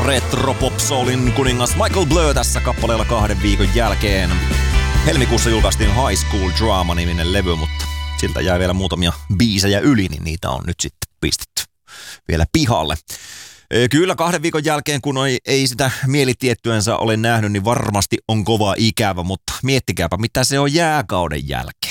Retro-pop-soulin kuningas Michael Blur tässä kappaleella 2 viikon jälkeen. Helmikuussa julkaistiin High School Drama-niminen levy, mutta siltä jäi vielä muutamia biisejä yli, niin niitä on nyt sitten pistetty vielä pihalle. Kyllä 2 viikon jälkeen, kun ei sitä mielitiettyänsä ole nähnyt, niin varmasti on kova ikävä, mutta miettikääpä, mitä se on jääkauden jälkeen.